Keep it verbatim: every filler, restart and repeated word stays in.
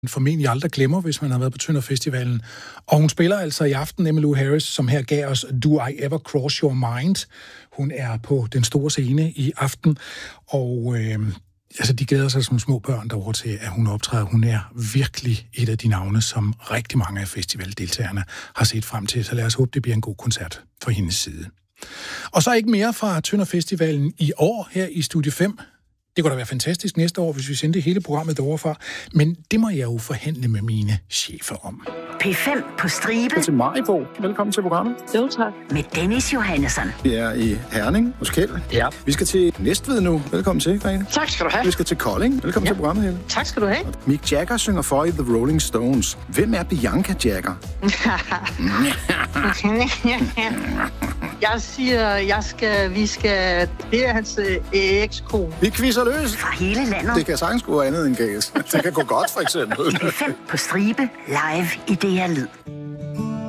formentlig aldrig glemmer, hvis man har været på Tønder Festivalen. Og hun spiller altså i aften Emmylou Harris, som her gav os Do I Ever Cross Your Mind. Hun er på den store scene i aften, og øh, altså, de glæder sig som små børn derovre til, at hun optræder. Hun er virkelig et af de navne, som rigtig mange af festivaldeltagerne har set frem til, så lad os håbe, det bliver en god koncert fra hendes side. Og så ikke mere fra Tønder Festivalen i år her i Studie fem. Det kunne da være fantastisk næste år, hvis vi sendte hele programmet derovre fra. Men det må jeg jo forhandle med mine chefer om. P fem på stribe. Til Maribo. Velkommen til programmet. Jo, tak. Med Dennis Johannesson. Vi er i Herning hos Kjeld. Ja. Vi skal til Næstved nu. Velkommen til, Grete. Tak skal du have. Vi skal til Kolding. Velkommen ja. til programmet, Helle. Tak skal du have. Mick Jagger synger for i The Rolling Stones. Hvem er Bianca Jagger? Jeg siger, jeg skal, vi skal, det er hans øh, ekskone. Vi quizzer løs. Fra hele landet. Det kan sagtens gå andet end gas. Det kan gå godt, for eksempel. P fem på stribe, live i D R Lyd.